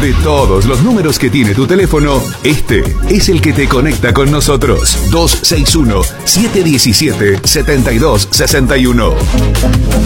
De todos los números que tiene tu teléfono, este es el que te conecta con nosotros. 261-717-7261.